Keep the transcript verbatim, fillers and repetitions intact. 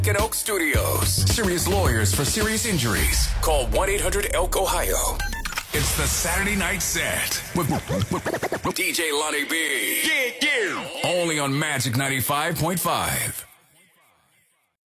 at Elk Studios. Serious lawyers for serious injuries. Call one eight hundred elk ohio. It's the Saturday Night Set with, with D J Lonnie B. Yeah, yeah. Only on Magic ninety-five point five.